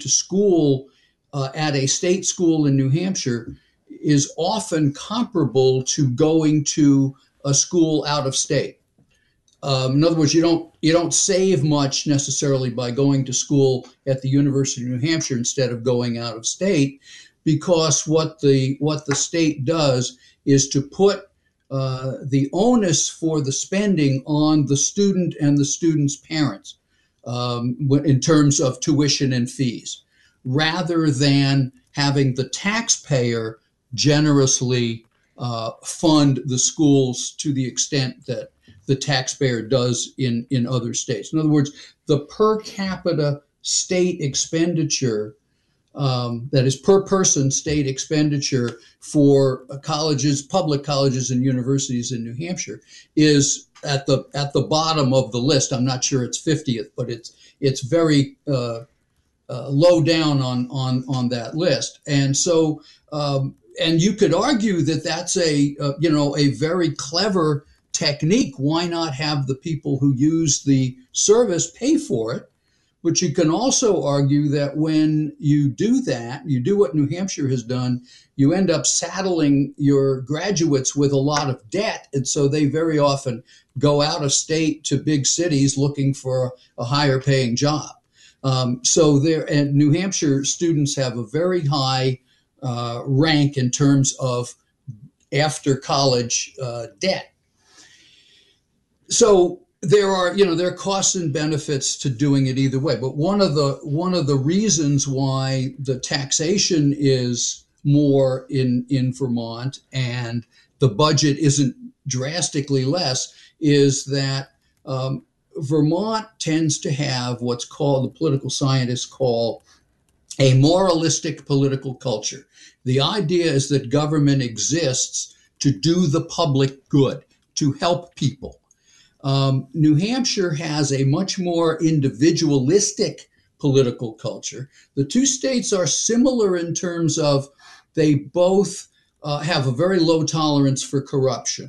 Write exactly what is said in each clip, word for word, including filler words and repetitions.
to school uh, at a state school in New Hampshire is often comparable to going to a school out of state. Um, in other words, you don't you don't save much necessarily by going to school at the University of New Hampshire instead of going out of state, because what the what the state does is to put uh, the onus for the spending on the student and the student's parents um, in terms of tuition and fees, rather than having the taxpayer generously uh, fund the schools to the extent that the taxpayer does in, in other states. In other words, the per capita state expenditure, um, that is per person state expenditure for colleges, public colleges and universities in New Hampshire, is at the at the bottom of the list. I'm not sure it's fiftieth, but it's it's very uh, uh, low down on on on that list. And so, um, and you could argue that that's a uh, you know a very clever technique. Why not have the people who use the service pay for it? But you can also argue that when you do that, you do what New Hampshire has done, you end up saddling your graduates with a lot of debt. And so they very often go out of state to big cities looking for a higher paying job. Um, so there, and New Hampshire students have a very high uh, rank in terms of after college uh, debt. So there are, you know, there are costs and benefits to doing it either way. But one of the one of the reasons why the taxation is more in in Vermont and the budget isn't drastically less is that um, Vermont tends to have what's called, the political scientists call, a moralistic political culture. The idea is that government exists to do the public good, to help people. Um, New Hampshire has a much more individualistic political culture. The two states are similar in terms of they both uh, have a very low tolerance for corruption,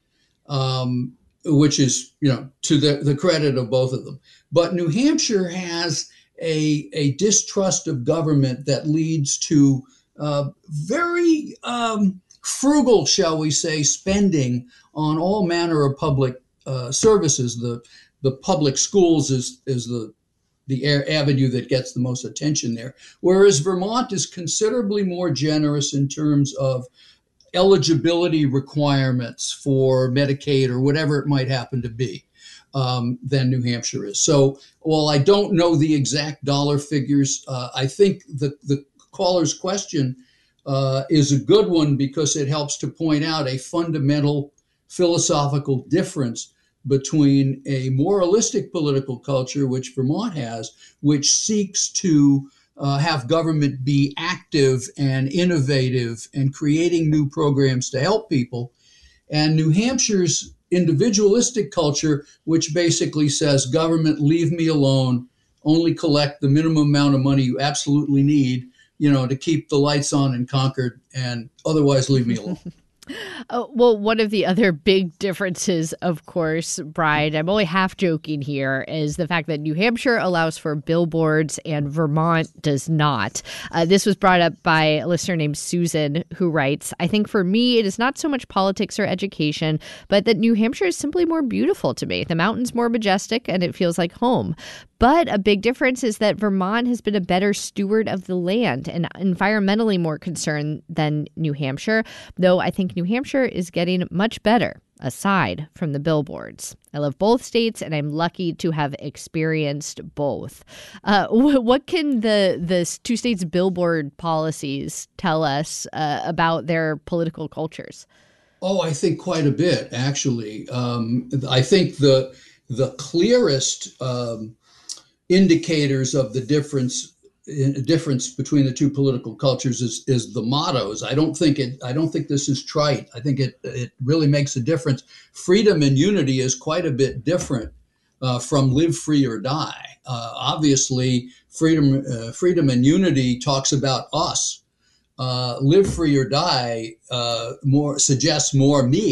um, which is, you know, to the, the credit of both of them. But New Hampshire has a, a distrust of government that leads to uh, very um, frugal, shall we say, spending on all manner of public Uh, services. The the public schools is is the the air avenue that gets the most attention there, whereas Vermont is considerably more generous in terms of eligibility requirements for Medicaid or whatever it might happen to be um, than New Hampshire is. So while I don't know the exact dollar figures, uh, I think the the caller's question uh, is a good one because it helps to point out a fundamental philosophical difference between a moralistic political culture, which Vermont has, which seeks to uh, have government be active and innovative and creating new programs to help people, and New Hampshire's individualistic culture, which basically says, government, leave me alone, only collect the minimum amount of money you absolutely need, you know, to keep the lights on in Concord, and otherwise leave me alone. Uh, well, one of the other big differences, of course, Brian, I'm only half joking here, is the fact that New Hampshire allows for billboards and Vermont does not. Uh, this was brought up by a listener named Susan, who writes, I think for me, it is not so much politics or education, but that New Hampshire is simply more beautiful to me. The mountain's more majestic and it feels like home. But a big difference is that Vermont has been a better steward of the land and environmentally more concerned than New Hampshire, though I think New Hampshire is getting much better, aside from the billboards. I love both states, and I'm lucky to have experienced both. Uh, what can the, the two states' billboard policies tell us uh, about their political cultures? Oh, I think quite a bit, actually. Um, I think the the clearest um, indicators of the difference difference between the two political cultures is is the mottos. I don't think it. I don't think this is trite. I think it it really makes a difference. Freedom and unity is quite a bit different uh, from live free or die. Uh, obviously, freedom uh, freedom and unity talks about us. Uh, live free or die uh, more suggests more me.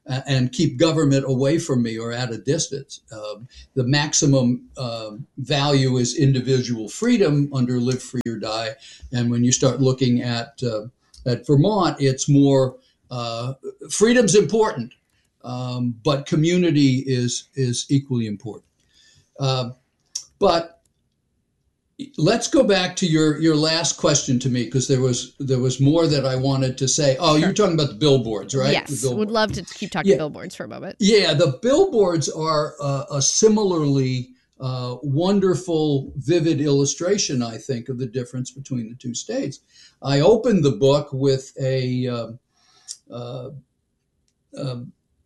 and keep government away from me or at a distance. Um, the maximum uh, value is individual freedom under Live Free or Die. And when you start looking at uh, at Vermont, it's more uh, freedom's important, um, but community is is equally important. Uh, but let's go back to your, your last question to me, because there was there was more that I wanted to say. Oh, sure. You're talking about the billboards, right? Yes, billboards. Would love to keep talking yeah. billboards for a moment. Yeah, the billboards are uh, a similarly uh, wonderful, vivid illustration, I think, of the difference between the two states. I opened the book with a uh, uh, uh,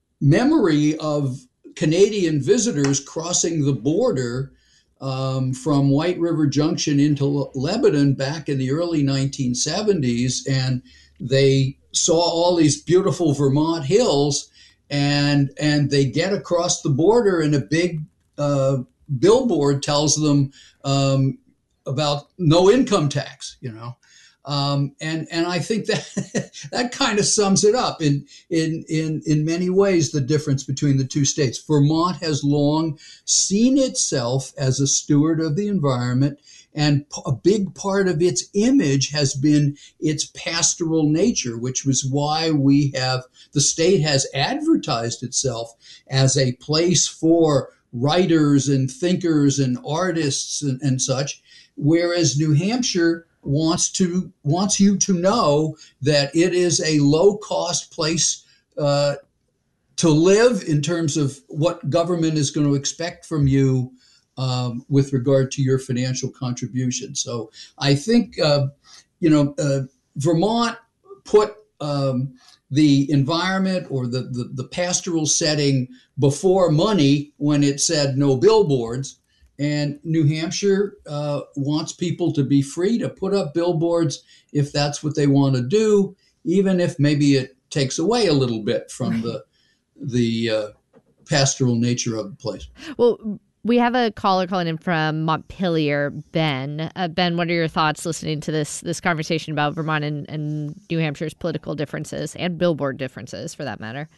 memory of Canadian visitors crossing the border Um, from White River Junction into Le- Lebanon back in the early nineteen seventies, and they saw all these beautiful Vermont hills, and and they get across the border, and a big uh, billboard tells them um, about no income tax, you know. Um, and and I think that that kind of sums it up in in in in many ways, the difference between the two states. Vermont has long seen itself as a steward of the environment, and a big part of its image has been its pastoral nature, which was why we have the state has advertised itself as a place for writers and thinkers and artists and, and such, whereas New Hampshire wants to wants you to know that it is a low-cost place uh, to live in terms of what government is going to expect from you um, with regard to your financial contribution. So I think, uh, you know, uh, Vermont put um, the environment or the, the, the pastoral setting before money when it said no billboards. And New Hampshire uh, wants people to be free to put up billboards if that's what they want to do, even if maybe it takes away a little bit from right. the the uh, pastoral nature of the place. Well, we have a caller calling in from Montpelier, Ben. Uh, Ben, what are your thoughts listening to this this conversation about Vermont and, and New Hampshire's political differences and billboard differences, for that matter?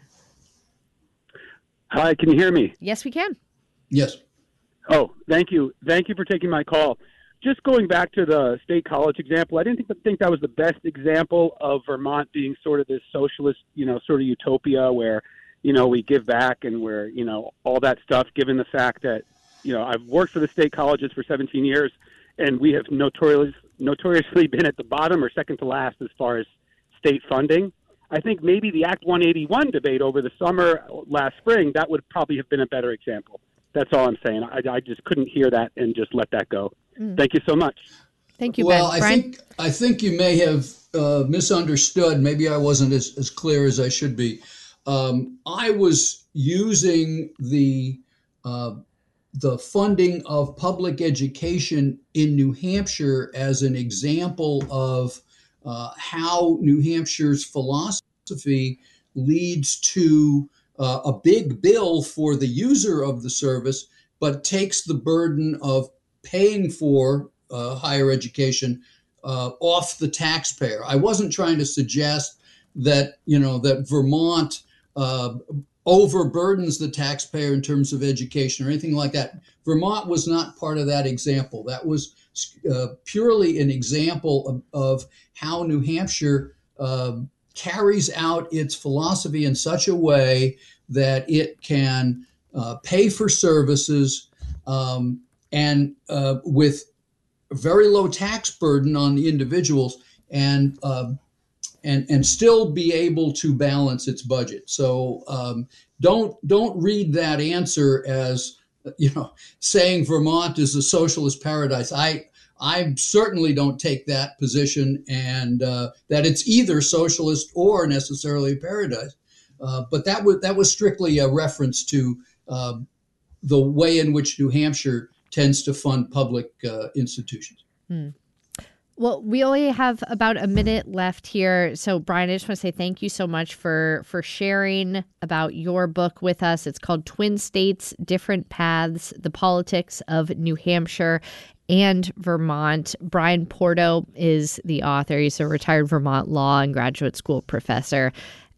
Hi, can you hear me? Yes, we can. Yes. Oh, thank you. Thank you for taking my call. Just going back to the State College example, I didn't think, think that was the best example of Vermont being sort of this socialist, you know, sort of utopia where, you know, we give back and we're, you know, all that stuff, given the fact that, you know, I've worked for the state colleges for seventeen years, and we have notoriously, notoriously been at the bottom or second to last as far as state funding. I think maybe the Act one eighty-one debate over the summer last spring, that would probably have been a better example. That's all I'm saying. I, I just couldn't hear that and just let that go. Mm. Thank you so much. Thank you, well, Ben. I think I think you may have uh, misunderstood. Maybe I wasn't as, as clear as I should be. Um, I was using the uh, the funding of public education in New Hampshire as an example of uh, how New Hampshire's philosophy leads to Uh, a big bill for the user of the service, but takes the burden of paying for uh, higher education uh, off the taxpayer. I wasn't trying to suggest that, you know, that Vermont uh, overburdens the taxpayer in terms of education or anything like that. Vermont was not part of that example. That was uh, purely an example of, of how New Hampshire uh, carries out its philosophy in such a way that it can uh, pay for services um, and uh, with a very low tax burden on the individuals and uh, and and still be able to balance its budget. So um, don't don't read that answer as, you know, saying Vermont is a socialist paradise. I I certainly don't take that position, and uh, that it's either socialist or necessarily a paradise. Uh, but that was that was strictly a reference to uh, the way in which New Hampshire tends to fund public uh, institutions. Hmm. Well, we only have about a minute left here. So, Brian, I just want to say thank you so much for for sharing about your book with us. It's called Twin States, Different Paths, The Politics of New Hampshire and Vermont. Brian Porto is the author. He's a retired Vermont law and graduate school professor.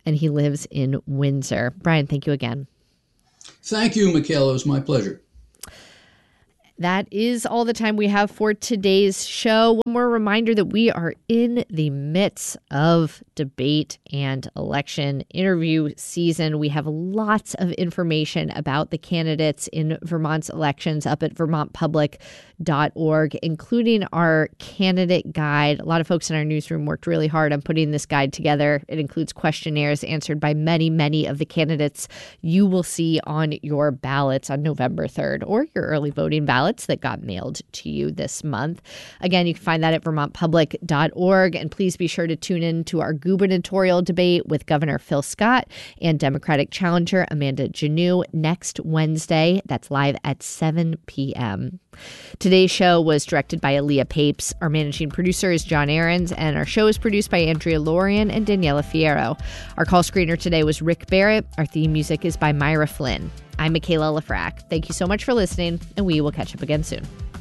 and he lives in Windsor. Brian, thank you again. Thank you, Michaela. It was my pleasure. That is all the time we have for today's show. One more reminder that we are in the midst of debate and election interview season. We have lots of information about the candidates in Vermont's elections up at vermont public dot org, including our candidate guide. A lot of folks in our newsroom worked really hard on putting this guide together. It includes questionnaires answered by many, many of the candidates you will see on your ballots on November third, or your early voting ballots that got mailed to you this month. Again, you can find that at vermont public dot org. And please be sure to tune in to our gubernatorial debate with Governor Phil Scott and Democratic challenger Amanda Janneau next Wednesday. That's live at seven p.m. Today's show was directed by Aaliyah Papes. Our managing producer is John Aarons, and our show is produced by Andrea Lorian and Daniela Fierro. Our call screener today was Rick Barrett. Our theme music is by Myra Flynn. I'm Michaela Lafrac. Thank you so much for listening, and we will catch up again soon.